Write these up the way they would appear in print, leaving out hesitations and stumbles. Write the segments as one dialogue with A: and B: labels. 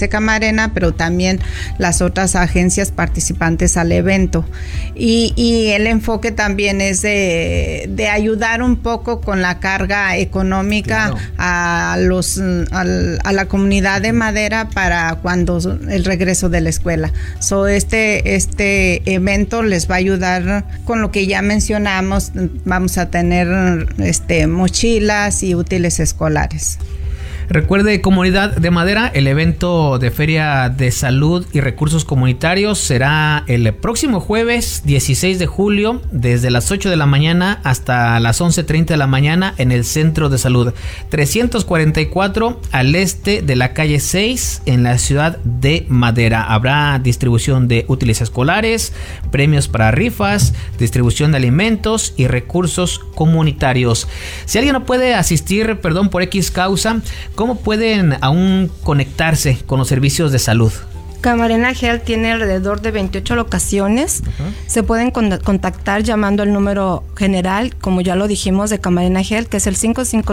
A: hace Camarena, pero también las otras agencias participantes al evento. Y el enfoque también es de ayudar un poco con la carga económica, claro, a la comunidad de Madera para cuando el regreso de la escuela. Este evento les va a ayudar con lo que ya mencionamos. Vamos a tener mochilas y útiles escolares.
B: Recuerde, comunidad de Madera, el evento de Feria de Salud y Recursos Comunitarios será el próximo jueves 16 de julio desde las 8 de la mañana hasta las 11:30 de la mañana en el Centro de Salud 344 al este de la calle 6 en la ciudad de Madera. Habrá distribución de útiles escolares, premios para rifas, distribución de alimentos y recursos comunitarios. Si alguien no puede asistir, por X causa, ¿cómo pueden aún conectarse con los servicios de salud?
C: Camarena Health tiene alrededor de 28 locaciones. Se pueden contactar llamando al número general, como ya lo dijimos, de Camarena Health, que es el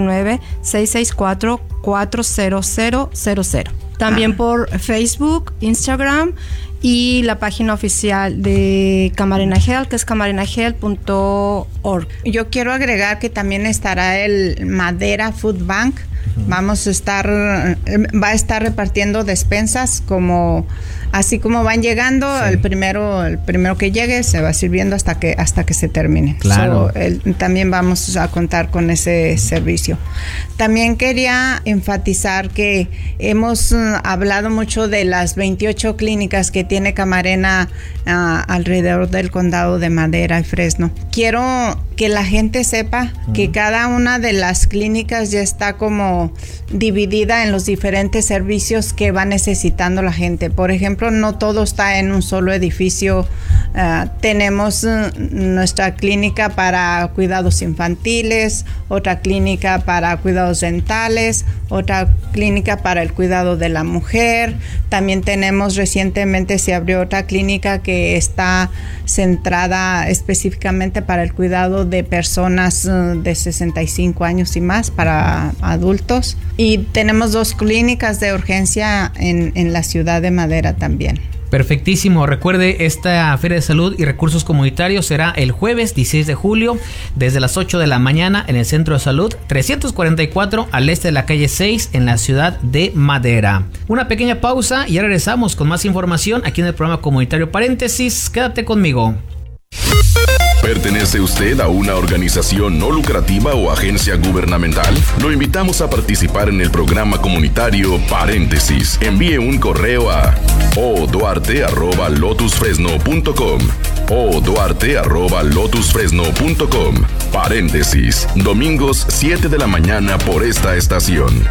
C: 559-664-40000. También por Facebook, Instagram y la página oficial de Camarena Health, que es camarenahealth.org.
A: Yo quiero agregar que también estará el Madera Food Bank. Va a estar repartiendo despensas así como van llegando. Sí. El primero que llegue se va sirviendo hasta que se termine.
B: Claro.
A: También vamos a contar con ese servicio. También quería enfatizar que hemos hablado mucho de las 28 clínicas que tiene Camarena alrededor del condado de Madera y Fresno. Quiero que la gente sepa que cada una de las clínicas ya está como dividida en los diferentes servicios que va necesitando la gente. Por ejemplo, no todo está en un solo edificio. Tenemos nuestra clínica para cuidados infantiles, otra clínica para cuidados dentales, otra clínica para el cuidado de la mujer. También recientemente se abrió otra clínica que está centrada específicamente para el cuidado de personas de 65 años y más, para adultos. Y tenemos 2 clínicas de urgencia en la ciudad de Madera también.
B: Perfectísimo. Recuerde, esta Feria de Salud y Recursos Comunitarios será el jueves 16 de julio desde las 8 de la mañana en el Centro de Salud 344 al este de la calle 6 en la ciudad de Madera. Una pequeña pausa y ya regresamos con más información aquí en el programa comunitario Paréntesis. Quédate conmigo.
D: ¿Pertenece usted a una organización no lucrativa o agencia gubernamental? Lo invitamos a participar en el programa comunitario Paréntesis. Envíe un correo a oduarte@lotusfresno.com oduarte@lotusfresno.com. Paréntesis, domingos 7 de la mañana por esta estación.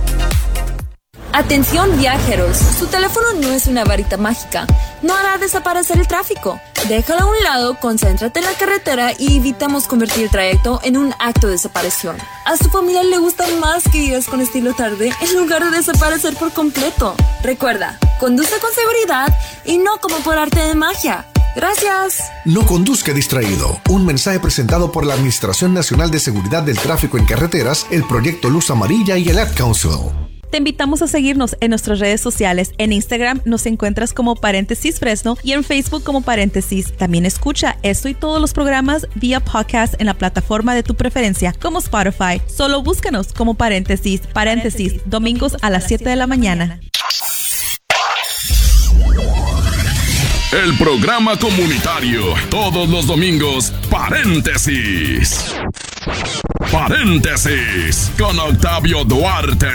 E: Atención viajeros, su teléfono no es una varita mágica, no hará desaparecer el tráfico. Déjalo a un lado, concéntrate en la carretera y evitamos convertir el trayecto en un acto de desaparición. A su familia le gusta más que vivas con estilo tarde en lugar de desaparecer por completo. Recuerda, conduce con seguridad y no como por arte de magia. Gracias.
F: No conduzca distraído. Un mensaje presentado por la Administración Nacional de Seguridad del Tráfico en Carreteras, el Proyecto Luz Amarilla y el Ad Council.
G: Te invitamos a seguirnos en nuestras redes sociales. En Instagram nos encuentras como Paréntesis Fresno y en Facebook como Paréntesis. También escucha esto y todos los programas vía podcast en la plataforma de tu preferencia, como Spotify. Solo búscanos como Paréntesis. Paréntesis, domingos a las 7 de la mañana.
D: El programa comunitario, todos los domingos, Paréntesis. Paréntesis, con Octavio Duarte.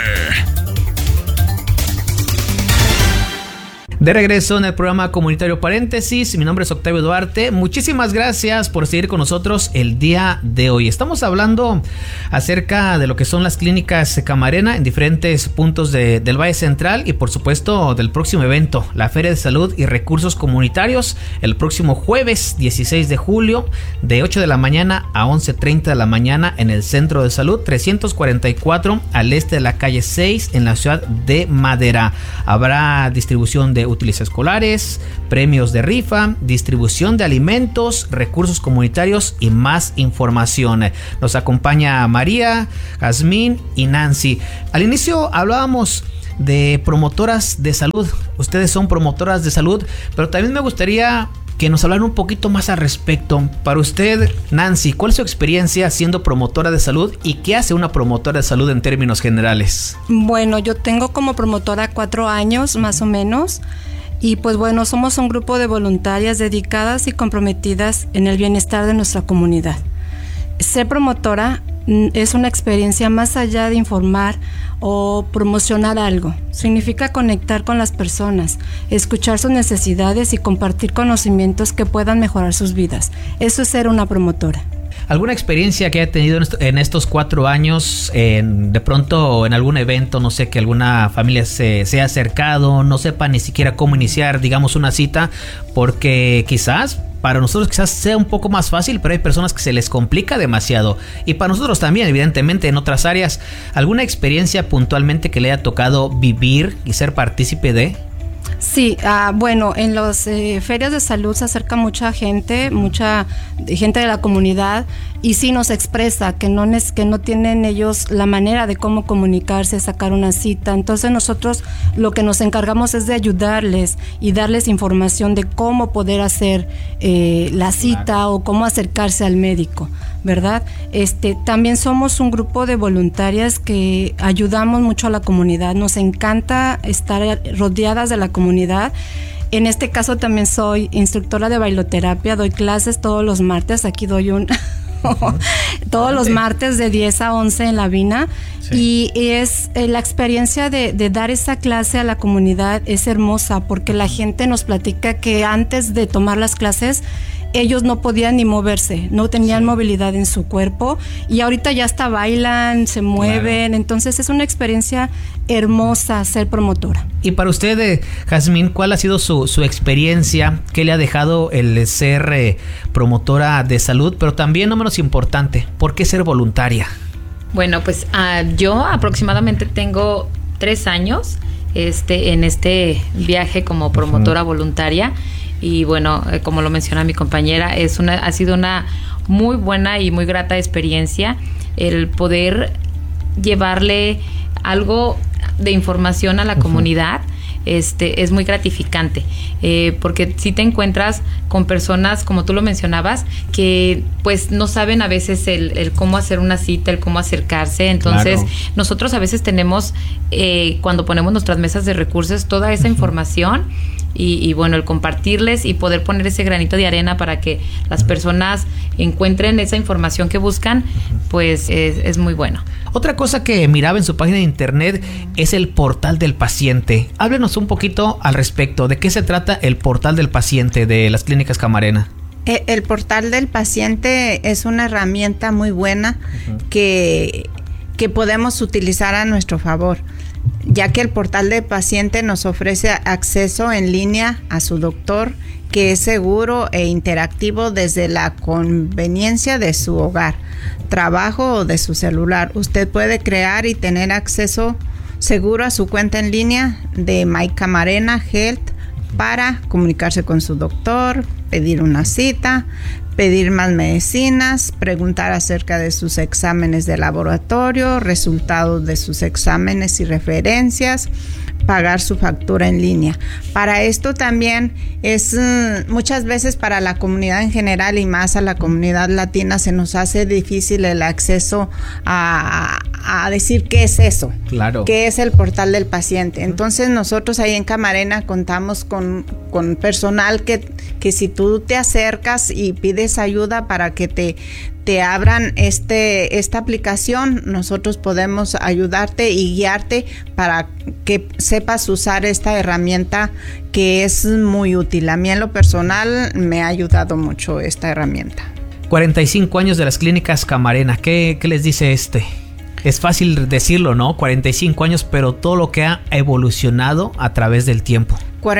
B: De regreso en el programa comunitario Paréntesis, mi nombre es Octavio Duarte. Muchísimas gracias por seguir con nosotros el día de hoy. Estamos hablando acerca de lo que son las clínicas Camarena en diferentes puntos del Valle Central y por supuesto del próximo evento, la Feria de Salud y Recursos Comunitarios, el próximo jueves 16 de julio de 8 de la mañana a 11:30 de la mañana en el Centro de Salud 344 al este de la calle 6 en la ciudad de Madera. Habrá distribución de útiles escolares, premios de rifa, distribución de alimentos, recursos comunitarios y más información. Nos acompaña María, Jazmín y Nancy. Al inicio hablábamos de promotoras de salud. Ustedes son promotoras de salud, pero también me gustaría que nos hablaran un poquito más al respecto. Para usted, Nancy, ¿cuál es su experiencia siendo promotora de salud y qué hace una promotora de salud en términos generales?
C: Bueno, yo tengo como promotora 4 años más o menos. Y pues bueno, somos un grupo de voluntarias dedicadas y comprometidas en el bienestar de nuestra comunidad. Ser promotora es una experiencia más allá de informar o promocionar algo. Significa conectar con las personas, escuchar sus necesidades y compartir conocimientos que puedan mejorar sus vidas. Eso es ser una promotora.
B: ¿Alguna experiencia que haya tenido en estos 4 años, de pronto en algún evento, no sé, que alguna familia se haya acercado, no sepa ni siquiera cómo iniciar, digamos, una cita, porque quizás para nosotros sea un poco más fácil, pero hay personas que se les complica demasiado, y para nosotros también, evidentemente, en otras áreas? ¿Alguna experiencia puntualmente que le haya tocado vivir y ser partícipe de?
C: Sí, bueno, en las ferias de salud se acerca mucha gente de la comunidad, y sí nos expresa que no tienen ellos la manera de cómo comunicarse, sacar una cita. Entonces nosotros lo que nos encargamos es de ayudarles y darles información de cómo poder hacer la cita o cómo acercarse al médico, ¿verdad? También somos un grupo de voluntarias que ayudamos mucho a la comunidad. Nos encanta estar rodeadas de la comunidad. En este caso también soy instructora de bailoterapia, doy clases todos los martes, aquí doy todos los martes de 10 a 11 en La Vina. Sí. Y es la experiencia de dar esa clase a la comunidad es hermosa, porque la gente nos platica que antes de tomar las clases ellos no podían ni moverse, no tenían movilidad en su cuerpo, y ahorita ya hasta bailan, se mueven. Claro. Entonces es una experiencia hermosa ser promotora.
B: Y para usted, Jazmín, ¿cuál ha sido su experiencia? ¿Qué le ha dejado el ser promotora de salud? Pero también, no menos importante, ¿por qué ser voluntaria?
H: Bueno, pues yo aproximadamente tengo 3 años en este viaje como promotora voluntaria. Y bueno, como lo menciona mi compañera, ha sido una muy buena y muy grata experiencia el poder llevarle algo de información a la comunidad. Es muy gratificante, porque si te encuentras con personas, como tú lo mencionabas, que pues no saben a veces el cómo hacer una cita, el cómo acercarse. Entonces, claro, nosotros a veces tenemos, cuando ponemos nuestras mesas de recursos, toda esa información. Y bueno, el compartirles y poder poner ese granito de arena para que las personas encuentren esa información que buscan, pues es muy bueno.
B: Otra cosa que miraba en su página de internet es el portal del paciente. Háblenos un poquito al respecto. ¿De qué se trata el portal del paciente de las clínicas Camarena?
A: El portal del paciente es una herramienta muy buena que podemos utilizar a nuestro favor, ya que el portal del paciente nos ofrece acceso en línea a su doctor, que es seguro e interactivo desde la conveniencia de su hogar, trabajo o de su celular. Usted puede crear y tener acceso seguro a su cuenta en línea de My Camarena Health para comunicarse con su doctor, pedir una cita, pedir más medicinas, preguntar acerca de sus exámenes de laboratorio, resultados de sus exámenes y referencias, pagar su factura en línea. Para esto también es muchas veces para la comunidad en general y más a la comunidad latina se nos hace difícil el acceso a decir qué es eso, claro, qué es el portal del paciente. Entonces nosotros ahí en Camarena contamos con personal que si tú te acercas y pides ayuda para que te abran esta aplicación, nosotros podemos ayudarte y guiarte para que sepas usar esta herramienta que es muy útil. A mí en lo personal me ha ayudado mucho esta herramienta.
B: 45 años de las clínicas Camarena, ¿qué les dice Es fácil decirlo, ¿no? 45 años, pero todo lo que ha evolucionado a través del tiempo.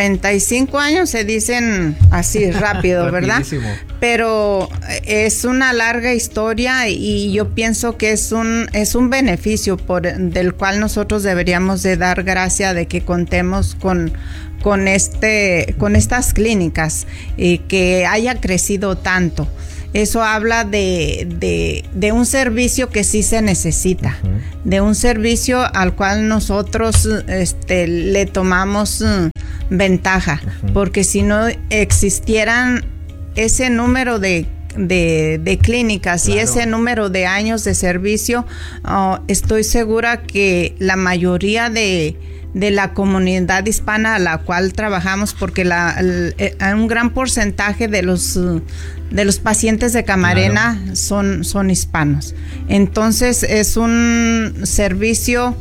A: 45 años se dicen así rápido, ¿verdad? Pero es una larga historia y yo pienso que es un beneficio del cual nosotros deberíamos de dar gracia de que contemos con estas clínicas y que haya crecido tanto. eso habla de un servicio que sí se necesita, de un servicio al cual nosotros le tomamos ventaja, porque si no existieran ese número de clínicas, claro, y ese número de años de servicio, estoy segura que la mayoría de la comunidad hispana a la cual trabajamos, porque un gran porcentaje de los pacientes de Camarena, claro, son hispanos. Entonces es un servicio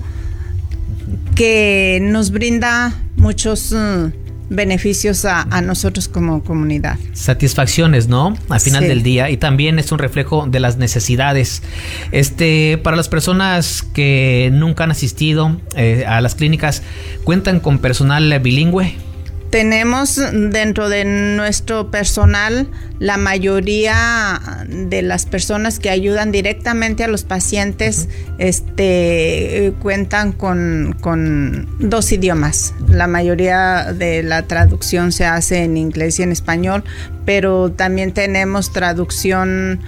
A: que nos brinda muchos beneficios a nosotros como comunidad.
B: Satisfacciones, ¿no? Al final, sí, del día, y también es un reflejo de las necesidades. Para las personas que nunca han asistido a las clínicas, ¿cuentan con personal bilingüe?
A: Tenemos dentro de nuestro personal, la mayoría de las personas que ayudan directamente a los pacientes cuentan con 2 idiomas. La mayoría de la traducción se hace en inglés y en español, pero también tenemos traducción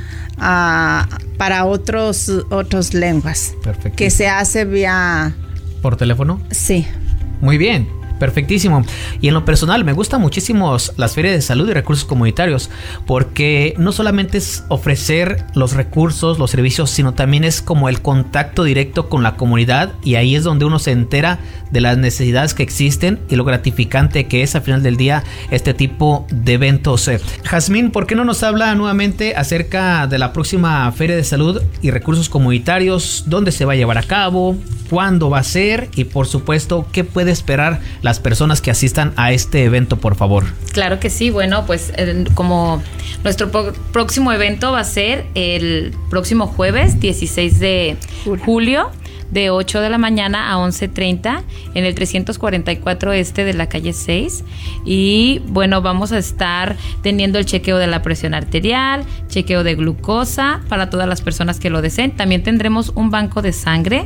A: para otras lenguas. Perfecto. Que se hace vía...
B: ¿Por teléfono?
A: Sí.
B: Muy bien. Perfectísimo. Y en lo personal me gustan muchísimo las ferias de salud y recursos comunitarios, porque no solamente es ofrecer los recursos, los servicios, sino también es como el contacto directo con la comunidad, y ahí es donde uno se entera de las necesidades que existen y lo gratificante que es al final del día este tipo de eventos. Jazmín, ¿por qué no nos habla nuevamente acerca de la próxima feria de salud y recursos comunitarios? ¿Dónde se va a llevar a cabo? ¿Cuándo va a ser? Y por supuesto, ¿qué puede esperar las personas que asistan a este evento, por favor?
H: Claro que sí. Bueno, pues como nuestro próximo evento va a ser el próximo jueves 16 de julio, de 8 de la mañana a 11:30 en el 344 de la calle 6. Y bueno, vamos a estar teniendo el chequeo de la presión arterial, chequeo de glucosa para todas las personas que lo deseen. También tendremos un banco de sangre,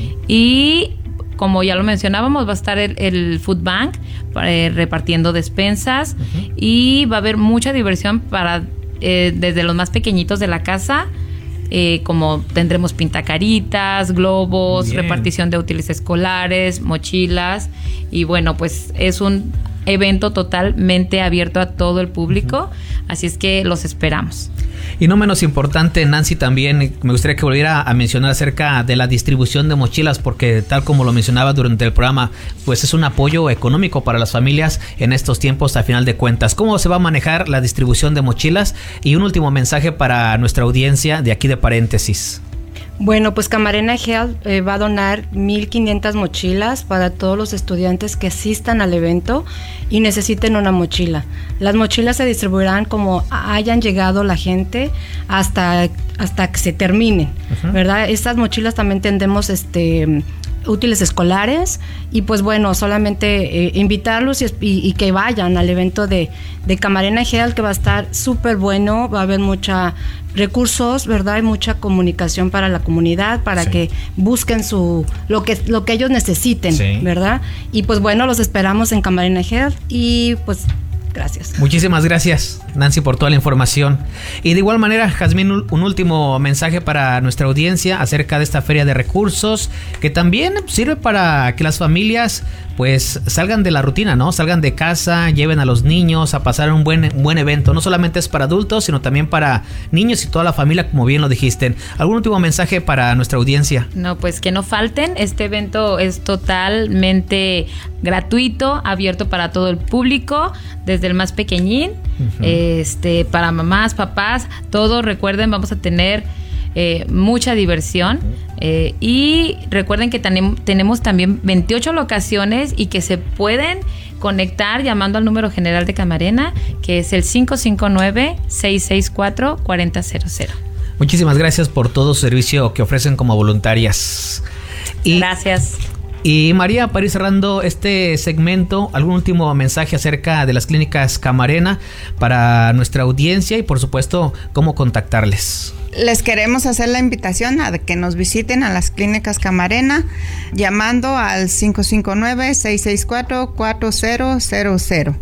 H: y como ya lo mencionábamos, va a estar el Food Bank repartiendo despensas, y va a haber mucha diversión para desde los más pequeñitos de la casa, como tendremos pintacaritas, globos, bien, repartición de útiles escolares, mochilas, y bueno, pues es un evento totalmente abierto a todo el público, así es que los esperamos.
B: Y no menos importante, Nancy, también me gustaría que volviera a mencionar acerca de la distribución de mochilas, porque tal como lo mencionaba durante el programa, pues es un apoyo económico para las familias en estos tiempos a final de cuentas. ¿Cómo se va a manejar la distribución de mochilas? Y un último mensaje para nuestra audiencia de aquí de Paréntesis.
C: Bueno, pues Camarena Health va a donar 1,500 mochilas para todos los estudiantes que asistan al evento y necesiten una mochila. Las mochilas se distribuirán como hayan llegado la gente hasta que se terminen, ¿verdad? Estas mochilas también tendremos útiles escolares, y pues bueno, solamente invitarlos y que vayan al evento de Camarena Health, que va a estar súper bueno. Va a haber mucha recursos, ¿verdad? Y mucha comunicación para la comunidad, para que busquen lo que ellos necesiten, ¿verdad? Y pues bueno, los esperamos en Camarena Health, y pues gracias.
B: Muchísimas gracias, Nancy, por toda la información. Y de igual manera, Jazmín, un último mensaje para nuestra audiencia acerca de esta feria de recursos, que también sirve para que las familias pues salgan de la rutina, ¿no? Salgan de casa, lleven a los niños a pasar un buen evento. No solamente es para adultos, sino también para niños y toda la familia, como bien lo dijiste. ¿Algún último mensaje para nuestra audiencia?
H: No, pues que no falten. Este evento es totalmente gratuito, abierto para todo el público, desde el más pequeñín, para mamás, papás, todos. Recuerden, vamos a tener mucha diversión, y recuerden que tenemos también 28 locaciones y que se pueden conectar llamando al número general de Camarena, que es el 559-664-4000.
B: Muchísimas gracias por todo su servicio que ofrecen como voluntarias.
H: Gracias.
B: Y María, para ir cerrando este segmento, ¿algún último mensaje acerca de las clínicas Camarena para nuestra audiencia y por supuesto cómo contactarles?
A: Les queremos hacer la invitación a que nos visiten a las clínicas Camarena llamando al 559-664-4000.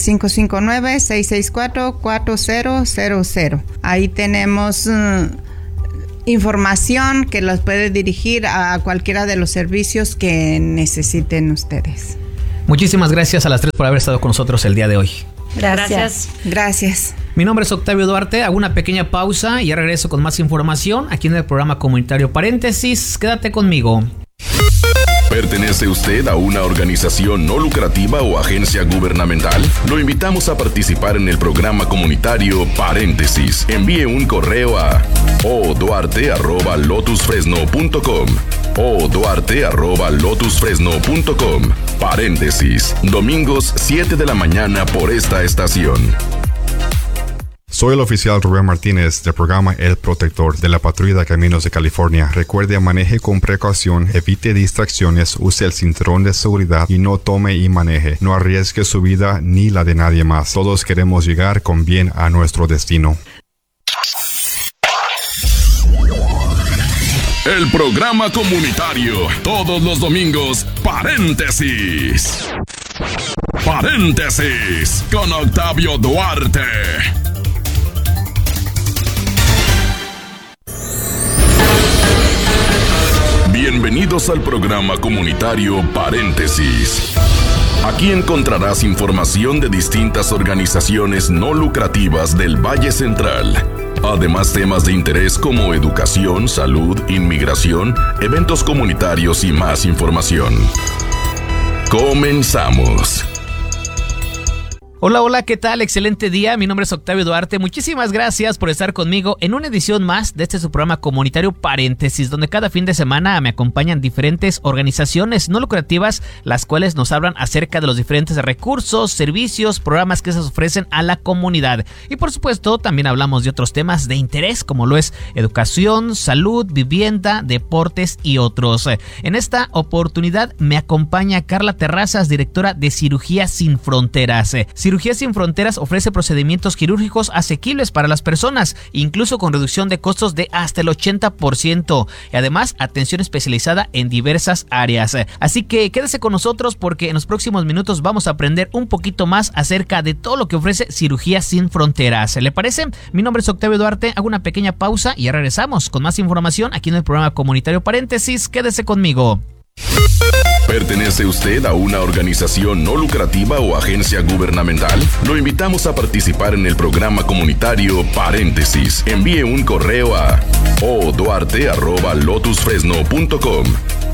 A: 559-664-4000. Ahí tenemos información que los puede dirigir a cualquiera de los servicios que necesiten ustedes.
B: Muchísimas gracias a las tres por haber estado con nosotros el día de hoy.
A: Gracias.
B: Mi nombre es Octavio Duarte, hago una pequeña pausa y ya regreso con más información aquí en el programa comunitario Paréntesis. Quédate conmigo.
D: ¿Pertenece usted a una organización no lucrativa o agencia gubernamental? Lo invitamos a participar en el programa comunitario Paréntesis. Envíe un correo a oduarte@lotusfresno.com oduarte@lotusfresno.com. Paréntesis. Domingos 7 de la mañana por esta estación.
I: Soy el oficial Rubén Martínez del programa El Protector de la Patrulla de Caminos de California. Recuerde, maneje con precaución, evite distracciones, use el cinturón de seguridad y no tome y maneje. No arriesgue su vida ni la de nadie más. Todos queremos llegar con bien a nuestro destino.
D: El programa comunitario, todos los domingos, Paréntesis. Paréntesis con Octavio Duarte. Bienvenidos al programa comunitario Paréntesis. Aquí encontrarás información de distintas organizaciones no lucrativas del Valle Central. Además, temas de interés como educación, salud, inmigración, eventos comunitarios y más información. Comenzamos.
B: Hola, ¿qué tal? Excelente día, mi nombre es Octavio Duarte, muchísimas gracias por estar conmigo en una edición más de su programa comunitario Paréntesis, donde cada fin de semana me acompañan diferentes organizaciones no lucrativas, las cuales nos hablan acerca de los diferentes recursos, servicios, programas que se ofrecen a la comunidad. Y por supuesto, también hablamos de otros temas de interés, como lo es educación, salud, vivienda, deportes y otros. En esta oportunidad me acompaña Carla Terrazas, directora de Cirugía Sin Fronteras. Cirugía Sin Fronteras ofrece procedimientos quirúrgicos asequibles para las personas, incluso con reducción de costos de hasta el 80%, y además atención especializada en diversas áreas. Así que quédese con nosotros porque en los próximos minutos vamos a aprender un poquito más acerca de todo lo que ofrece Cirugía Sin Fronteras. ¿Le parece? Mi nombre es Octavio Duarte, hago una pequeña pausa y ya regresamos con más información aquí en el programa comunitario Paréntesis. Quédese conmigo.
D: ¿Pertenece usted a una organización no lucrativa o agencia gubernamental? Lo invitamos a participar en el programa comunitario Paréntesis. Envíe un correo a oduarte@lotusfresno.com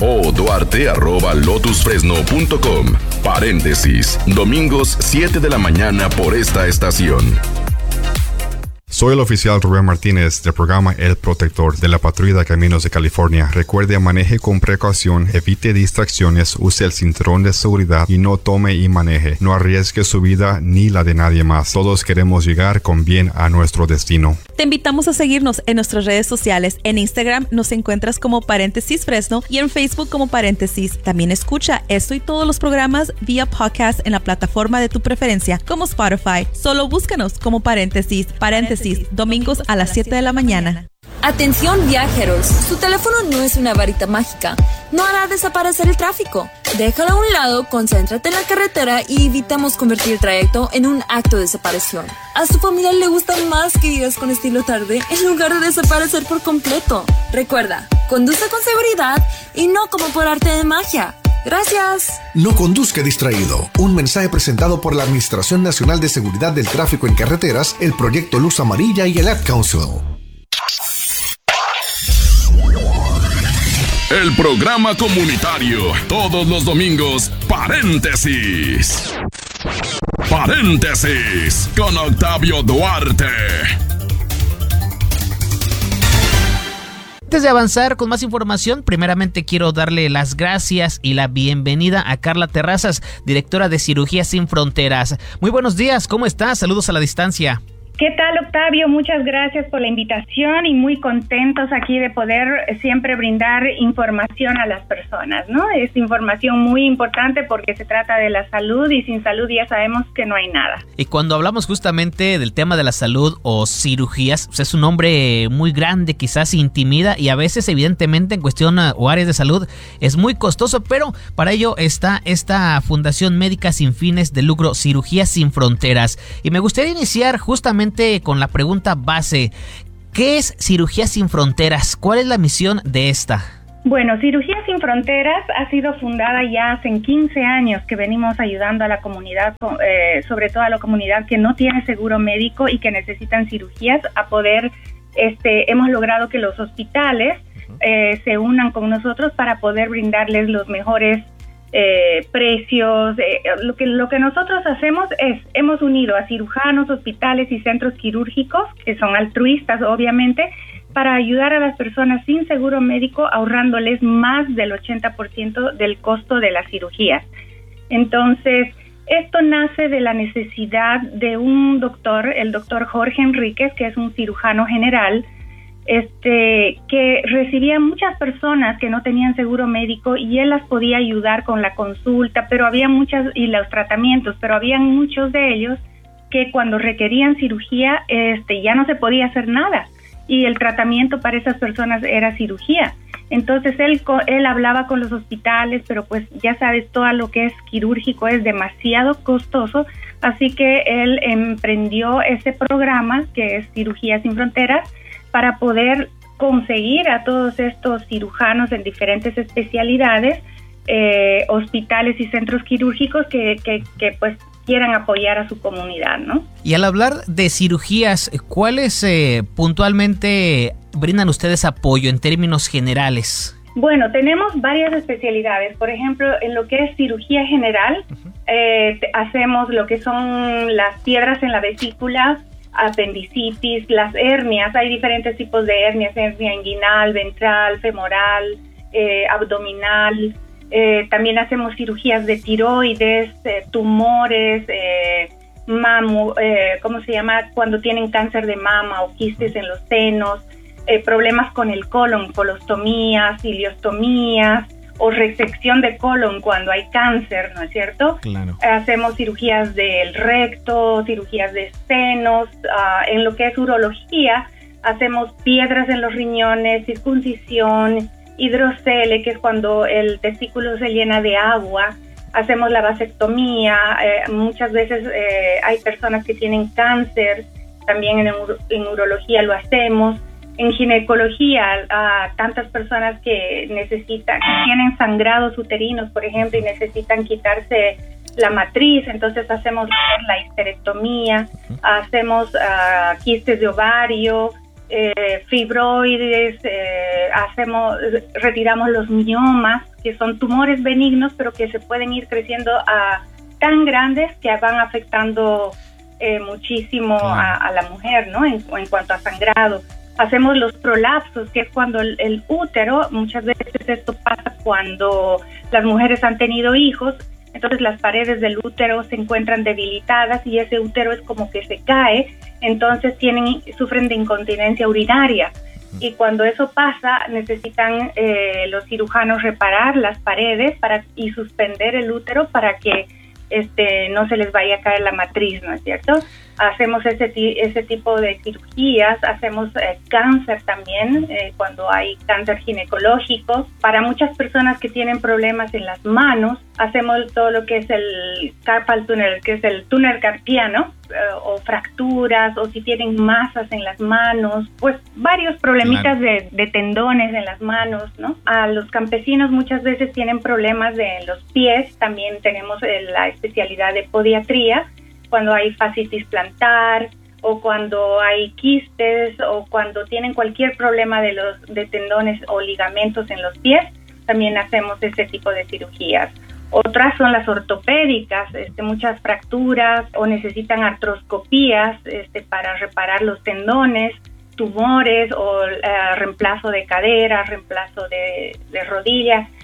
D: oduarte@lotusfresno.com. Paréntesis. Domingos 7 de la mañana por esta estación.
I: Soy el oficial Rubén Martínez del programa El Protector de la Patrulla de Caminos de California. Recuerde, maneje con precaución, evite distracciones, use el cinturón de seguridad y no tome y maneje. No arriesgue su vida ni la de nadie más. Todos queremos llegar con bien a nuestro destino.
G: Te invitamos a seguirnos en nuestras redes sociales. En Instagram nos encuentras como Paréntesis Fresno y en Facebook como Paréntesis. También escucha esto y todos los programas vía podcast en la plataforma de tu preferencia, como Spotify. Solo búscanos como Paréntesis, domingos a las 7 de la mañana.
E: Atención viajeros, su teléfono no es una varita mágica, no hará desaparecer el tráfico. Déjalo a un lado, concéntrate en la carretera y evitamos convertir el trayecto en un acto de desaparición. A su familia le gusta más que vivas con estilo tarde en lugar de desaparecer por completo. Recuerda, conduce con seguridad y no como por arte de magia. Gracias.
F: No conduzca distraído. Un mensaje presentado por la Administración Nacional de Seguridad del Tráfico en Carreteras, el Proyecto Luz Amarilla y el Ad Council.
D: El programa comunitario, todos los domingos, Paréntesis. Paréntesis con Octavio Duarte.
B: Antes de avanzar con más información, primeramente quiero darle las gracias y la bienvenida a Carla Terrazas, directora de Cirugía Sin Fronteras. Muy buenos días, ¿cómo estás? Saludos a la distancia.
J: ¿Qué tal, Octavio? Muchas gracias por la invitación y muy contentos aquí de poder siempre brindar información a las personas, ¿no? Es información muy importante porque se trata de la salud y sin salud ya sabemos que no hay nada.
B: Y cuando hablamos justamente del tema de la salud o cirugías, pues es un nombre muy grande, quizás intimida y a veces evidentemente en cuestión o áreas de salud es muy costoso, pero para ello está esta Fundación Médica Sin Fines de Lucro, Cirugías Sin Fronteras. Y me gustaría iniciar justamente con la pregunta base. ¿Qué es Cirugías Sin Fronteras? ¿Cuál es la misión de esta?
J: Bueno, Cirugías Sin Fronteras ha sido fundada ya hace 15 años que venimos ayudando a la comunidad, sobre todo a la comunidad que no tiene seguro médico y que necesitan cirugías, a poder, hemos logrado que los hospitales se unan con nosotros para poder brindarles los mejores precios. Lo que nosotros hacemos es, hemos unido a cirujanos, hospitales y centros quirúrgicos, que son altruistas obviamente, para ayudar a las personas sin seguro médico, ahorrándoles más del 80% del costo de las cirugías. Entonces, esto nace de la necesidad de un doctor, el doctor Jorge Enríquez, que es un cirujano general, que recibía muchas personas que no tenían seguro médico y él las podía ayudar con la consulta, pero había muchas, y los tratamientos, pero había muchos de ellos que cuando requerían cirugía, ya no se podía hacer nada y el tratamiento para esas personas era cirugía. Entonces él hablaba con los hospitales, pero pues ya sabes, todo lo que es quirúrgico es demasiado costoso, así que él emprendió ese programa que es Cirugías Sin Fronteras, para poder conseguir a todos estos cirujanos en diferentes especialidades, hospitales y centros quirúrgicos que pues quieran apoyar a su comunidad, ¿no? Y
B: al hablar de cirugías, ¿cuáles puntualmente brindan ustedes apoyo en términos generales?
J: Bueno, tenemos varias especialidades. Por ejemplo, en lo que es cirugía general, hacemos lo que son las piedras en la vesícula, apendicitis, las hernias. Hay diferentes tipos de hernias: hernia inguinal, ventral, femoral, abdominal. También hacemos cirugías de tiroides, tumores, ¿cómo se llama? Cuando tienen cáncer de mama o quistes en los senos, problemas con el colon, colostomías, ileostomías, o resección de colon cuando hay cáncer, ¿no es cierto? Claro. Hacemos cirugías del recto, cirugías de senos. En lo que es urología, hacemos piedras en los riñones, circuncisión, hidrocele, que es cuando el testículo se llena de agua. Hacemos la vasectomía. Muchas veces hay personas que tienen cáncer, también en urología lo hacemos. En ginecología, a tantas personas que tienen sangrados uterinos, por ejemplo, y necesitan quitarse la matriz, entonces hacemos la histerectomía, hacemos quistes de ovario, fibroides, retiramos los miomas, que son tumores benignos, pero que se pueden ir creciendo a tan grandes que van afectando muchísimo a la mujer, ¿no? En cuanto a sangrado. Hacemos los prolapsos, que es cuando el útero, muchas veces esto pasa cuando las mujeres han tenido hijos, entonces las paredes del útero se encuentran debilitadas y ese útero es como que se cae, entonces sufren de incontinencia urinaria. Y cuando eso pasa, necesitan los cirujanos reparar las paredes y suspender el útero para que no se les vaya a caer la matriz, ¿no es cierto? Hacemos ese tipo de cirugías. Hacemos cáncer también, cuando hay cáncer ginecológico. Para muchas personas que tienen problemas en las manos, hacemos todo lo que es el carpal tunnel, que es el túnel carpiano, o fracturas, o si tienen masas en las manos, pues varios problemitas de tendones en las manos, ¿no? A los campesinos muchas veces tienen problemas de los pies. También tenemos la especialidad de podiatría, cuando hay fascitis plantar, o cuando hay quistes, o cuando tienen cualquier problema de tendones o ligamentos en los pies, también hacemos este tipo de cirugías. Otras son las ortopédicas, muchas fracturas, o necesitan artroscopías para reparar los tendones, tumores, o reemplazo de cadera, reemplazo de rodilla.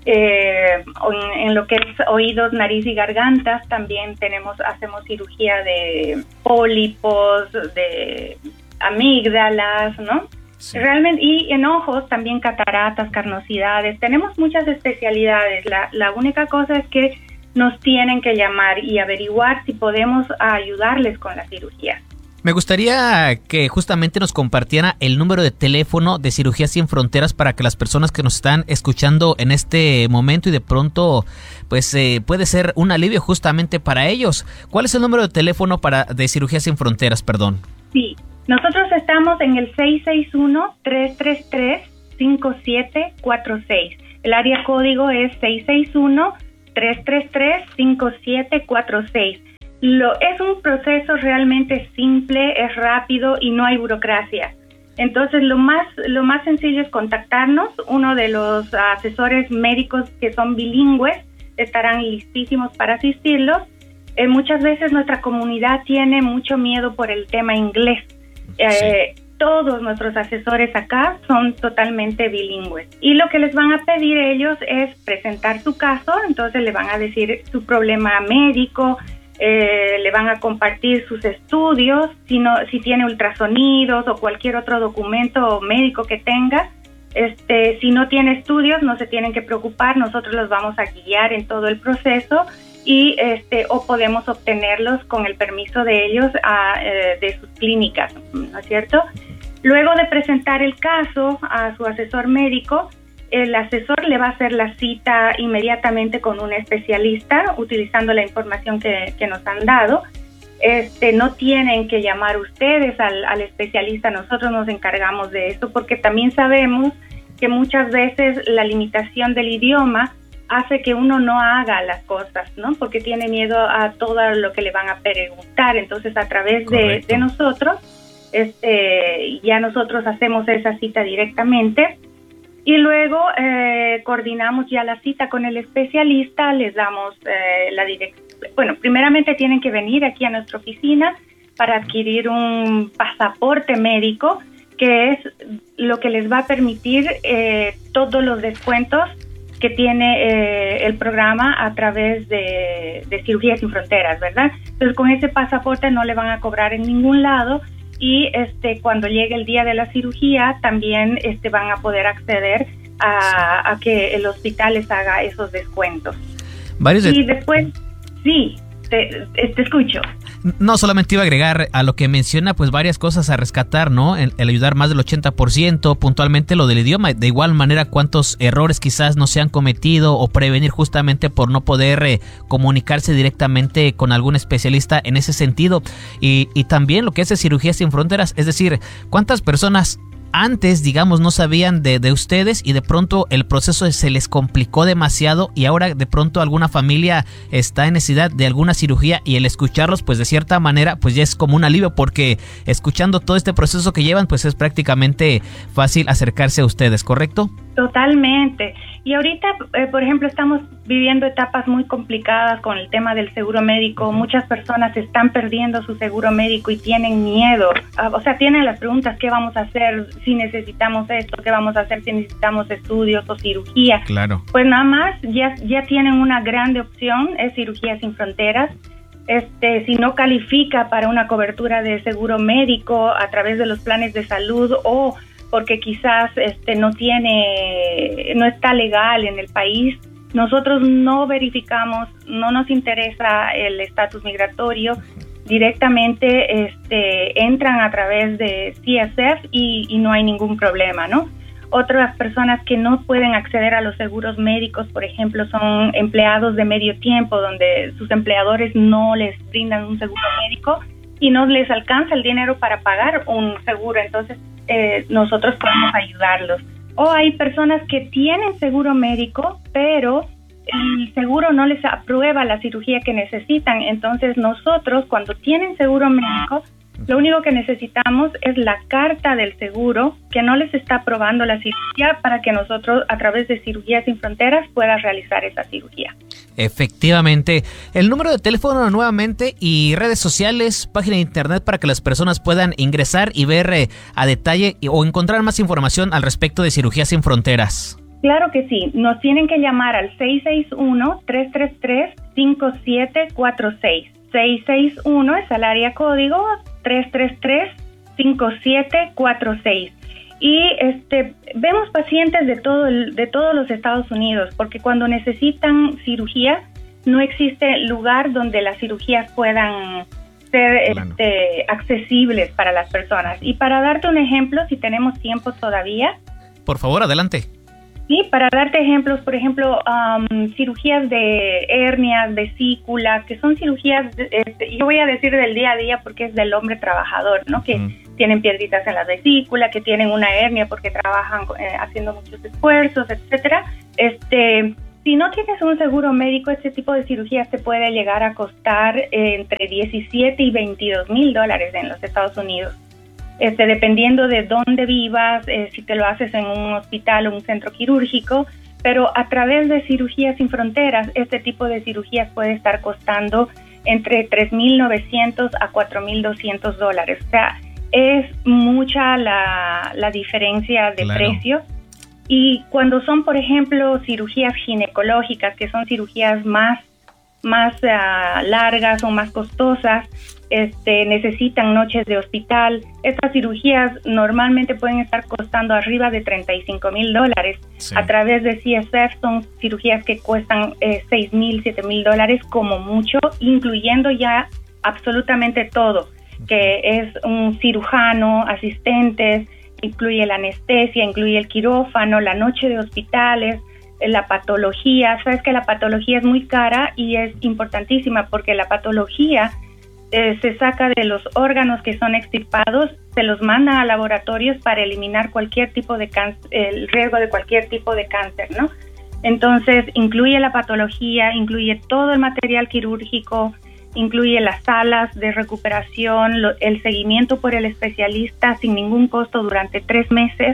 J: En lo que es oídos, nariz y gargantas también hacemos cirugía de pólipos, de amígdalas, ¿no? Sí. Realmente, y en ojos también cataratas, carnosidades. Tenemos muchas especialidades. La única cosa es que nos tienen que llamar y averiguar si podemos ayudarles con la cirugía.
B: Me gustaría que justamente nos compartiera el número de teléfono de Cirugía Sin Fronteras para que las personas que nos están escuchando en este momento y de pronto pues puede ser un alivio justamente para ellos. ¿Cuál es el número de teléfono de Cirugía Sin Fronteras, perdón?
J: Sí, nosotros estamos en el 661-333-5746. El área código es 661-333-5746. Es un proceso realmente simple, es rápido y no hay burocracia. Entonces lo más sencillo es contactarnos. Uno de los asesores médicos que son bilingües estarán listísimos para asistirlos. Muchas veces nuestra comunidad tiene mucho miedo por el tema inglés. Todos nuestros asesores acá son totalmente bilingües. Y lo que les van a pedir ellos es presentar su caso. Entonces le van a decir su problema médico, le van a compartir sus estudios, si tiene ultrasonidos o cualquier otro documento médico que tenga. Si no tiene estudios, no se tienen que preocupar, nosotros los vamos a guiar en todo el proceso y o podemos obtenerlos con el permiso de ellos de sus clínicas, ¿no es cierto? Luego de presentar el caso a su asesor médico, el asesor le va a hacer la cita inmediatamente con un especialista utilizando la información que nos han dado. No tienen que llamar ustedes al especialista, nosotros nos encargamos de eso porque también sabemos que muchas veces la limitación del idioma hace que uno no haga las cosas, ¿no? Porque tiene miedo a todo lo que le van a preguntar. Entonces, a través de nosotros, ya nosotros hacemos esa cita directamente. Y luego coordinamos ya la cita con el especialista, les damos la dirección. Bueno, primeramente tienen que venir aquí a nuestra oficina para adquirir un pasaporte médico, que es lo que les va a permitir todos los descuentos que tiene el programa a través de Cirugía Sin Fronteras, ¿verdad? Entonces, con ese pasaporte no le van a cobrar en ningún lado. Y cuando llegue el día de la cirugía también van a poder acceder a que el hospital les haga esos descuentos. Y después, sí, te escucho.
B: No, solamente iba a agregar a lo que menciona, pues varias cosas a rescatar, ¿no? El ayudar más del 80%, puntualmente lo del idioma, de igual manera cuántos errores quizás no se han cometido o prevenir justamente por no poder comunicarse directamente con algún especialista en ese sentido. Y también lo que es de Cirugía Sin Fronteras, es decir, cuántas personas antes, digamos, no sabían de ustedes y de pronto el proceso se les complicó demasiado y ahora de pronto alguna familia está en necesidad de alguna cirugía y el escucharlos, pues de cierta manera, pues ya es como un alivio porque escuchando todo este proceso que llevan, pues es prácticamente fácil acercarse a ustedes, ¿correcto?
J: Totalmente. Y ahorita, por ejemplo, estamos viviendo etapas muy complicadas con el tema del seguro médico. Muchas personas están perdiendo su seguro médico y tienen miedo. O sea, tienen las preguntas, ¿qué vamos a hacer si necesitamos esto? ¿Qué vamos a hacer si necesitamos estudios o cirugía?
B: Claro.
J: Pues nada más, ya tienen una grande opción, es Cirugía Sin Fronteras. Si no califica para una cobertura de seguro médico a través de los planes de salud o porque quizás no está legal en el país, nosotros no verificamos, no nos interesa el estatus migratorio, directamente entran a través de CSF y no hay ningún problema, ¿no? Otras personas que no pueden acceder a los seguros médicos, por ejemplo, son empleados de medio tiempo, donde sus empleadores no les brindan un seguro médico y no les alcanza el dinero para pagar un seguro, entonces nosotros podemos ayudarlos. O hay personas que tienen seguro médico, pero el seguro no les aprueba la cirugía que necesitan. Entonces nosotros, cuando tienen seguro médico, lo único que necesitamos es la carta del seguro que no les está aprobando la cirugía para que nosotros, a través de Cirugía Sin Fronteras, puedan realizar esa cirugía.
B: Efectivamente. El número de teléfono nuevamente y redes sociales, página de internet para que las personas puedan ingresar y ver a detalle o encontrar más información al respecto de Cirugía Sin Fronteras.
J: Claro que sí, nos tienen que llamar al 661-333-5746. 661 es el área código 333-5746. Y vemos pacientes de todos los Estados Unidos, porque cuando necesitan cirugía, no existe lugar donde las cirugías puedan ser accesibles para las personas. Y para darte un ejemplo, si tenemos tiempo todavía.
B: Por favor, adelante.
J: Sí, para darte ejemplos, por ejemplo, cirugías de hernias, vesícula, que son cirugías, yo voy a decir del día a día porque es del hombre trabajador, ¿no? Que tienen piedritas en la vesícula, que tienen una hernia porque trabajan haciendo muchos esfuerzos, etcétera. Si no tienes un seguro médico, este tipo de cirugías te puede llegar a costar entre $17 y $22,000 en los Estados Unidos. Dependiendo de dónde vivas, si te lo haces en un hospital o un centro quirúrgico, pero a través de Cirugías Sin Fronteras, este tipo de cirugías puede estar costando entre $3,900 a $4,200. O sea, es mucha la diferencia de precio. Y cuando son, por ejemplo, cirugías ginecológicas, que son cirugías más largas o más costosas, necesitan noches de hospital. Estas cirugías normalmente pueden estar costando arriba de $35,000. Sí. A través de CSF son cirugías que cuestan $6,000, $7,000 como mucho, incluyendo ya absolutamente todo, que es un cirujano, asistentes, incluye la anestesia, incluye el quirófano, la noche de hospitales, la patología. Sabes que la patología es muy cara y es importantísima porque la patología se saca de los órganos que son extirpados, se los manda a laboratorios para eliminar cualquier tipo de cáncer, el riesgo de cualquier tipo de cáncer, ¿no? Entonces, incluye la patología, incluye todo el material quirúrgico, incluye las salas de recuperación, el seguimiento por el especialista sin ningún costo durante 3 meses.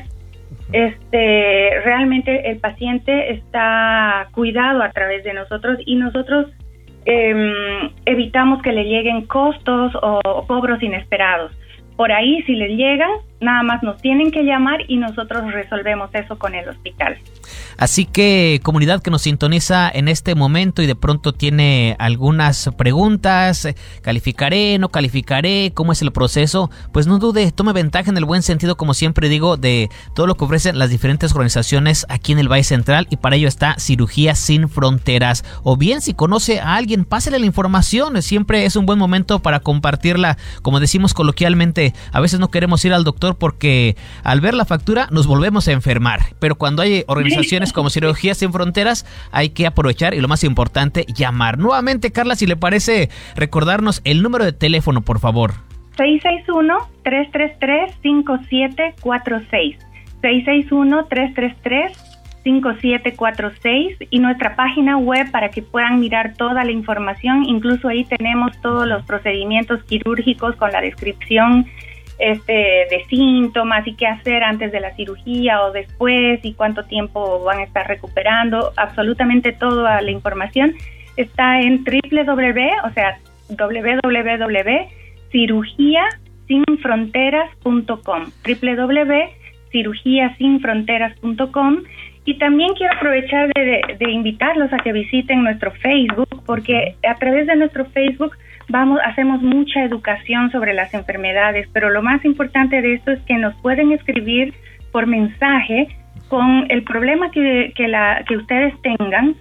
J: Realmente el paciente está cuidado a través de nosotros y nosotros evitamos que le lleguen costos o cobros inesperados. Por ahí, si les llegan, nada más nos tienen que llamar y nosotros resolvemos eso con el hospital.
B: Así que, comunidad que nos sintoniza en este momento y de pronto tiene algunas preguntas, ¿calificaré, no calificaré? ¿Cómo es el proceso? Pues no dude, tome ventaja en el buen sentido, como siempre digo, de todo lo que ofrecen las diferentes organizaciones aquí en el Valle Central, y para ello está Cirugías Sin Fronteras. O bien, si conoce a alguien, pásele la información, siempre es un buen momento para compartirla. Como decimos coloquialmente, a veces no queremos ir al doctor porque al ver la factura nos volvemos a enfermar, pero cuando hay organizaciones como Cirugías Sin Fronteras hay que aprovechar y, lo más importante, llamar. Nuevamente, Carla, si le parece recordarnos el número de teléfono, por favor.
J: 661-333-5746. 661-333-5746 y nuestra página web para que puedan mirar toda la información. Incluso ahí tenemos todos los procedimientos quirúrgicos con la descripción de síntomas y qué hacer antes de la cirugía o después y cuánto tiempo van a estar recuperando. Absolutamente toda la información está en www.cirugiasinfronteras.com, www.cirugiasinfronteras.com. Y también quiero aprovechar de invitarlos a que visiten nuestro Facebook, porque a través de nuestro Facebook hacemos mucha educación sobre las enfermedades, pero lo más importante de esto es que nos pueden escribir por mensaje con el problema que ustedes tengan,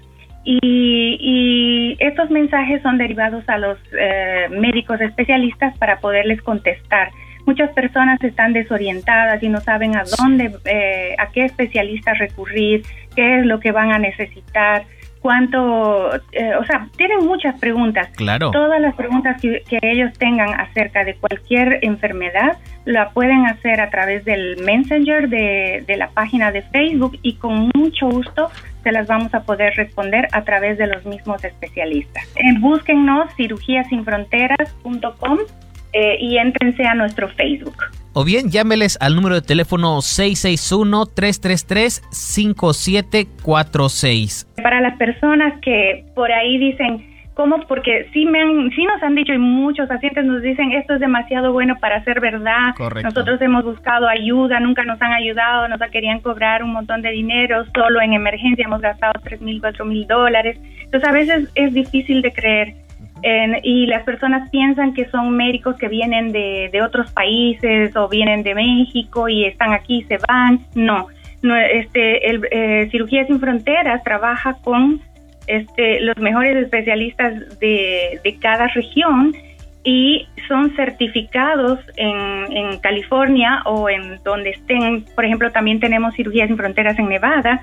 J: y estos mensajes son derivados a los médicos especialistas para poderles contestar. Muchas personas están desorientadas y no saben a qué especialista recurrir, qué es lo que van a necesitar, tienen muchas preguntas.
B: Claro.
J: Todas las preguntas que ellos tengan acerca de cualquier enfermedad la pueden hacer a través del Messenger de la página de Facebook, y con mucho gusto se las vamos a poder responder a través de los mismos especialistas. Búsquennos cirugiasinfronteras.com y éntrense a nuestro Facebook.
B: O bien, llámeles al número de teléfono 661-333-5746.
J: Para las personas que por ahí dicen, ¿Cómo? Porque sí nos han dicho, y muchos pacientes nos dicen, esto es demasiado bueno para ser verdad.
B: Correcto.
J: Nosotros hemos buscado ayuda, nunca nos han ayudado, nos querían cobrar un montón de dinero, solo en emergencia hemos gastado $3,000, $4,000. Entonces a veces es difícil de creer. Y las personas piensan que son médicos que vienen de otros países o vienen de México y están aquí y se van. No, Cirugía Sin Fronteras trabaja con los mejores especialistas de cada región y son certificados en California o en donde estén. Por ejemplo, también tenemos Cirugía Sin Fronteras en Nevada.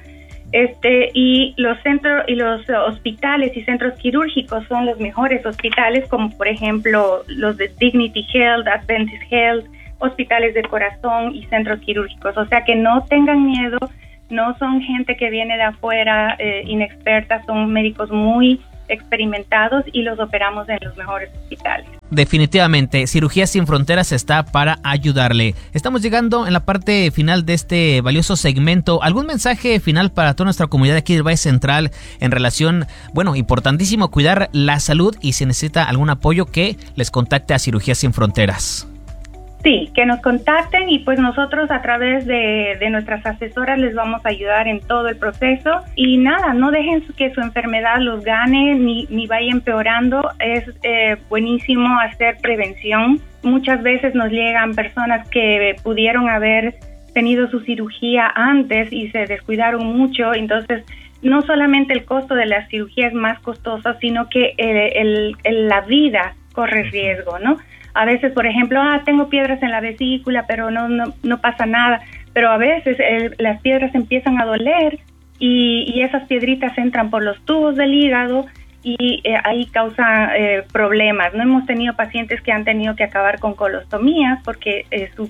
J: Y los centros y los hospitales y centros quirúrgicos son los mejores hospitales, como por ejemplo los de Dignity Health, Adventist Health, hospitales de corazón y centros quirúrgicos. O sea que no tengan miedo, no son gente que viene de afuera inexperta, son médicos muy experimentados y los operamos en los mejores hospitales.
B: Definitivamente, Cirugía Sin Fronteras está para ayudarle. Estamos llegando en la parte final de este valioso segmento. ¿Algún mensaje final para toda nuestra comunidad aquí del Valle Central en relación, importantísimo cuidar la salud, y si necesita algún apoyo que les contacte a Cirugía Sin Fronteras?
J: Sí, que nos contacten y pues nosotros a través de nuestras asesoras les vamos a ayudar en todo el proceso. Y nada, no dejen que su enfermedad los gane ni vaya empeorando. Es buenísimo hacer prevención. Muchas veces nos llegan personas que pudieron haber tenido su cirugía antes y se descuidaron mucho. Entonces, no solamente el costo de la cirugía es más costoso, sino que la vida corre riesgo, ¿no? A veces, por ejemplo, tengo piedras en la vesícula, pero no pasa nada. Pero a veces las piedras empiezan a doler y esas piedritas entran por los tubos del hígado y ahí causan problemas. No hemos tenido pacientes que han tenido que acabar con colostomías porque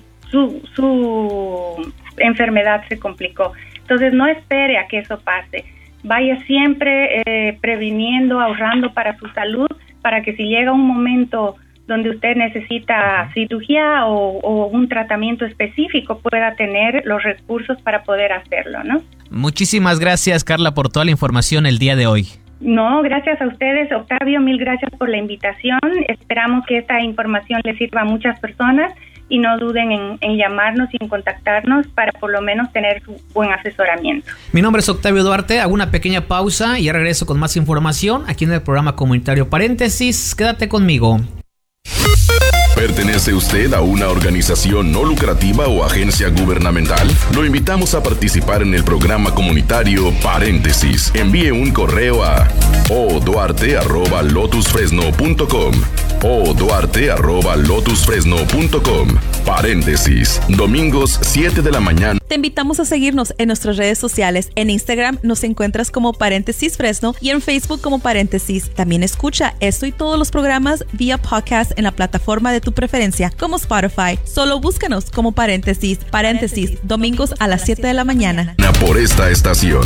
J: su enfermedad se complicó. Entonces, no espere a que eso pase. Vaya siempre previniendo, ahorrando para su salud, para que si llega un momento donde usted necesita cirugía o un tratamiento específico, pueda tener los recursos para poder hacerlo, ¿no?
B: Muchísimas gracias, Carla, por toda la información el día de hoy.
J: No, gracias a ustedes, Octavio, mil gracias por la invitación. Esperamos que esta información les sirva a muchas personas y no duden en llamarnos y en contactarnos para por lo menos tener su buen asesoramiento.
B: Mi nombre es Octavio Duarte, hago una pequeña pausa y ya regreso con más información aquí en el programa comunitario Paréntesis. Quédate conmigo.
D: ¿Pertenece usted a una organización no lucrativa o agencia gubernamental? Lo invitamos a participar en el programa comunitario Paréntesis. Envíe un correo a oduarte@lotusfresno.com oduarte@lotusfresno.com. Paréntesis, domingos 7 de la mañana.
G: Te invitamos a seguirnos en nuestras redes sociales. En Instagram nos encuentras como Paréntesis Fresno y en Facebook como Paréntesis. También escucha esto y todos los programas vía podcast en la plataforma de tu preferencia, como Spotify. Solo búscanos como Paréntesis. Paréntesis, domingos a las 7 de la mañana.
D: Por esta estación.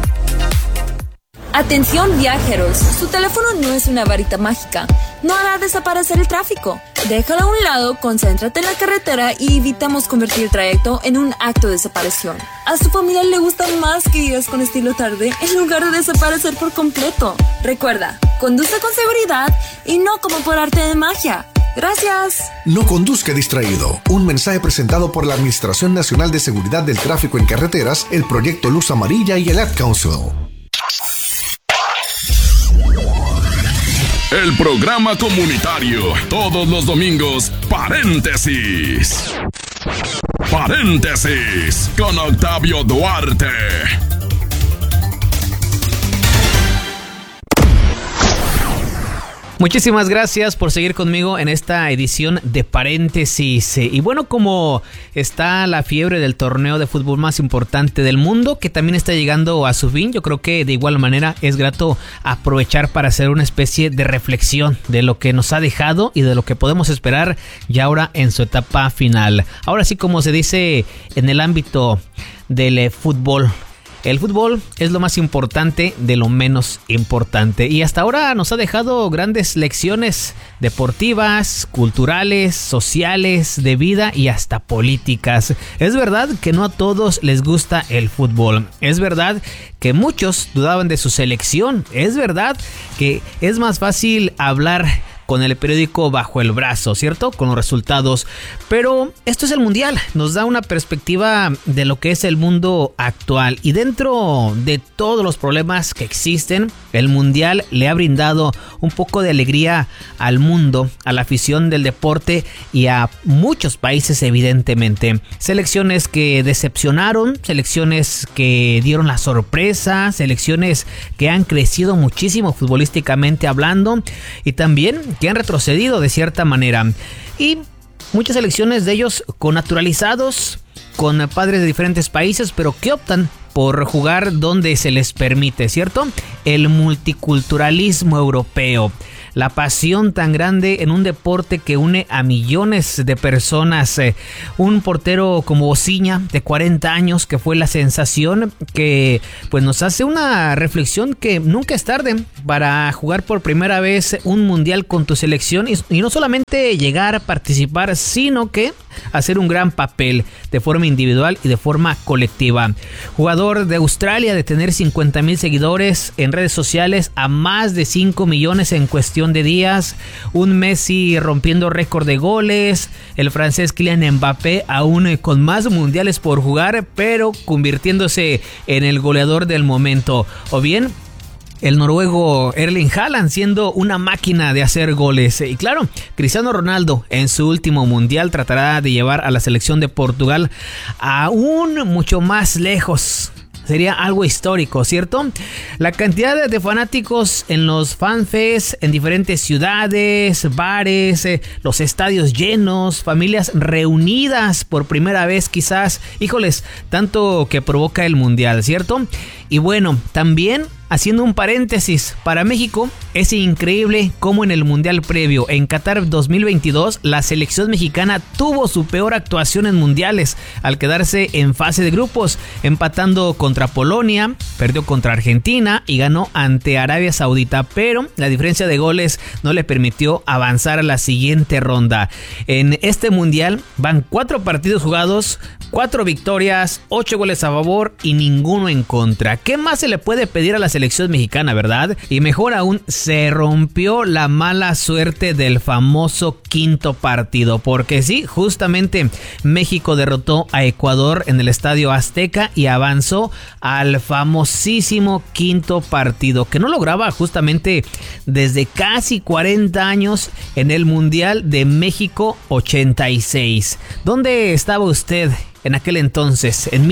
E: Atención viajeros, su teléfono no es una varita mágica, no hará desaparecer el tráfico. Déjalo a un lado, concéntrate en la carretera y evitamos convertir el trayecto en un acto de desaparición. A su familia le gusta más que digas con estilo tarde en lugar de desaparecer por completo. Recuerda, conduce con seguridad y no como por arte de magia. Gracias.
F: No conduzca distraído. Un mensaje presentado por la Administración Nacional de Seguridad del Tráfico en Carreteras, el Proyecto Luz Amarilla y el Ad Council.
D: El programa comunitario, todos los domingos, Paréntesis. Paréntesis, con Octavio Duarte.
B: Muchísimas gracias por seguir conmigo en esta edición de Paréntesis. Y bueno, como está la fiebre del torneo de fútbol más importante del mundo, que también está llegando a su fin, yo creo que de igual manera es grato aprovechar para hacer una especie de reflexión de lo que nos ha dejado y de lo que podemos esperar ya ahora en su etapa final. Ahora sí, como se dice en el ámbito del fútbol, El fútbol es lo más importante de lo menos importante y hasta ahora nos ha dejado grandes lecciones deportivas, culturales, sociales, de vida y hasta políticas. Es verdad que no a todos les gusta el fútbol. Es verdad que muchos dudaban de su selección. Es verdad que es más fácil hablar con el periódico bajo el brazo, ¿cierto? Con los resultados. Pero esto es el mundial. Nos da una perspectiva de lo que es el mundo actual. Y dentro de todos los problemas que existen, el mundial le ha brindado un poco de alegría al mundo, a la afición del deporte y a muchos países, evidentemente. Selecciones que decepcionaron, selecciones que dieron la sorpresa, selecciones que han crecido muchísimo futbolísticamente hablando y también que han retrocedido de cierta manera, y muchas selecciones de ellos con naturalizados, con padres de diferentes países, pero que optan por jugar donde se les permite, ¿cierto? El multiculturalismo europeo, la pasión tan grande en un deporte que une a millones de personas. Un portero como Ociña, de 40 años, que fue la sensación, que pues nos hace una reflexión que nunca es tarde para jugar por primera vez un mundial con tu selección y no solamente llegar a participar, sino que hacer un gran papel de forma individual y de forma colectiva. Jugador de Australia, de tener 50,000 seguidores en redes sociales a más de 5 millones en cuestión de días, un Messi rompiendo récord de goles, el francés Kylian Mbappé aún con más mundiales por jugar, pero convirtiéndose en el goleador del momento, o bien el noruego Erling Haaland siendo una máquina de hacer goles. Y claro, Cristiano Ronaldo en su último mundial tratará de llevar a la selección de Portugal aún mucho más lejos. Sería algo histórico, ¿cierto? La cantidad de fanáticos en los fanfests, en diferentes ciudades, bares, los estadios llenos, familias reunidas por primera vez quizás. Híjoles, tanto que provoca el mundial, ¿cierto? Y bueno, también haciendo un paréntesis, para México es increíble cómo en el mundial previo en Qatar 2022 la selección mexicana tuvo su peor actuación en mundiales al quedarse en fase de grupos, empatando contra Polonia, perdió contra Argentina y ganó ante Arabia Saudita, pero la diferencia de goles no le permitió avanzar a la siguiente ronda. En este mundial van 4 partidos jugados, 4 victorias, 8 goles a favor y ninguno en contra. ¿Qué más se le puede pedir a la selección mexicana, verdad? Y mejor aún, se rompió la mala suerte del famoso quinto partido, porque sí, justamente México derrotó a Ecuador en el Estadio Azteca y avanzó al famosísimo quinto partido, que no lograba justamente desde casi 40 años en el Mundial de México 86. ¿Dónde estaba usted en aquel entonces, en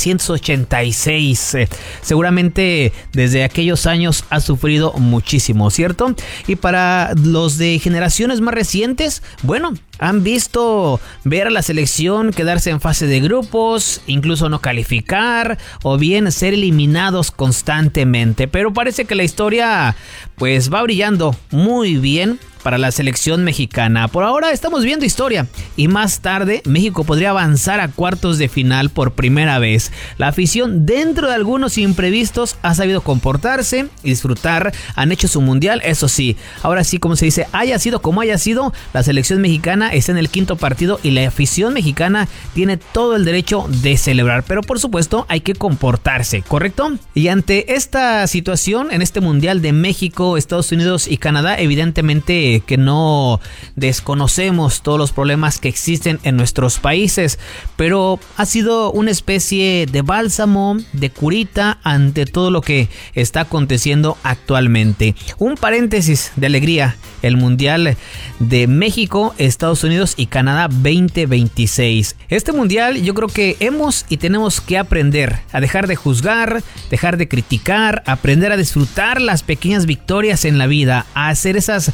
B: 1986? Seguramente desde aquellos años ha sufrido muchísimo, ¿cierto? Y para los de generaciones más recientes, bueno, han visto ver a la selección quedarse en fase de grupos, incluso no calificar o bien ser eliminados constantemente. Pero parece que la historia pues va brillando muy bien para la selección mexicana. Por ahora estamos viendo historia y más tarde México podría avanzar a cuartos de final por primera vez. La afición, dentro de algunos imprevistos, ha sabido comportarse y disfrutar. Han hecho su mundial, eso sí. Ahora sí, como se dice, haya sido como haya sido, la selección mexicana está en el quinto partido y la afición mexicana tiene todo el derecho de celebrar. Pero por supuesto hay que comportarse, ¿correcto? Y ante esta situación, en este mundial de México, Estados Unidos y Canadá, evidentemente que no desconocemos todos los problemas que existen en nuestros países, pero ha sido una especie de bálsamo, de curita ante todo lo que está aconteciendo actualmente. Un paréntesis de alegría, el Mundial de México, Estados Unidos y Canadá 2026. Este Mundial yo creo que hemos y tenemos que aprender a dejar de juzgar, dejar de criticar, aprender a disfrutar las pequeñas victorias en la vida, a hacer esas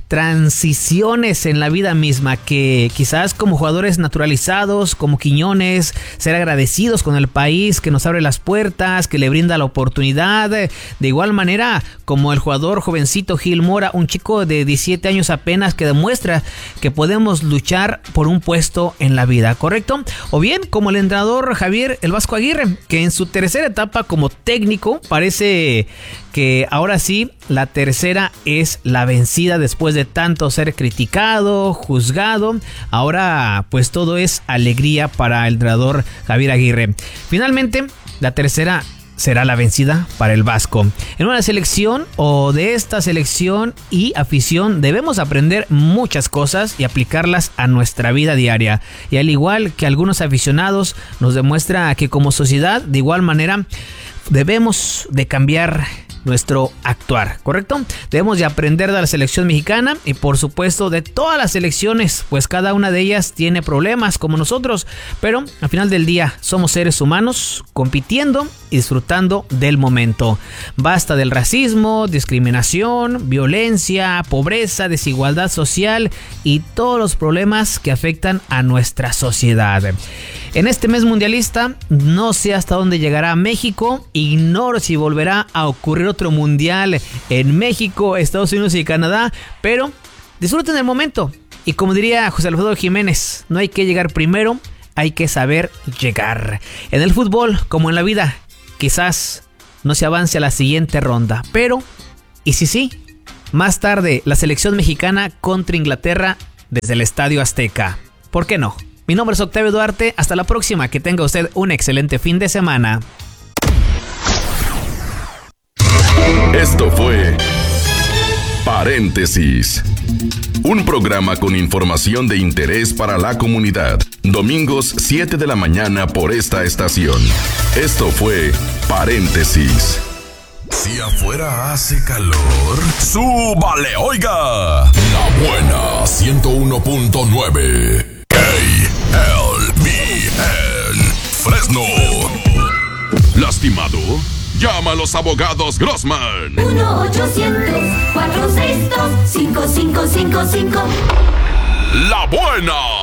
B: transiciones en la vida misma que quizás como jugadores naturalizados, como Quiñones, ser agradecidos con el país que nos abre las puertas, que le brinda la oportunidad. De igual manera como el jugador jovencito Gil Mora, un chico de 17 años apenas que demuestra que podemos luchar por un puesto en la vida, ¿correcto? O bien como el entrenador Javier El Vasco Aguirre, que en su tercera etapa como técnico parece que ahora sí la tercera es la vencida después de tanto ser criticado, juzgado. Ahora pues todo es alegría para el entrenador Javier Aguirre. Finalmente la tercera será la vencida para el Vasco. En una selección o de esta selección y afición debemos aprender muchas cosas y aplicarlas a nuestra vida diaria. Y al igual que algunos aficionados nos demuestra que como sociedad de igual manera debemos de cambiar nuestro actuar, ¿correcto? Debemos de aprender de la selección mexicana y por supuesto de todas las selecciones, pues cada una de ellas tiene problemas como nosotros, pero al final del día somos seres humanos compitiendo y disfrutando del momento. Basta del racismo, discriminación, violencia, pobreza, desigualdad social y todos los problemas que afectan a nuestra sociedad. En este mes mundialista, no sé hasta dónde llegará México, ignoro si volverá a ocurrir otro mundial en México, Estados Unidos y Canadá, pero disfruten el momento. Y como diría José Alfredo Jiménez, no hay que llegar primero, hay que saber llegar. En el fútbol, como en la vida, quizás no se avance a la siguiente ronda, pero, ¿y si sí? Más tarde, la selección mexicana contra Inglaterra desde el Estadio Azteca. ¿Por qué no? Mi nombre es Octavio Duarte, hasta la próxima, que tenga usted un excelente fin de semana.
D: Esto fue Paréntesis, un programa con información de interés para la comunidad. Domingos 7 de la mañana por esta estación. Esto fue Paréntesis.
K: Si afuera hace calor, ¡súbale, oiga! La buena 101.9 KLBN Fresno. ¿Lastimado? Llama a los abogados Grossman.
L: 1-800-462-5555.
K: La buena.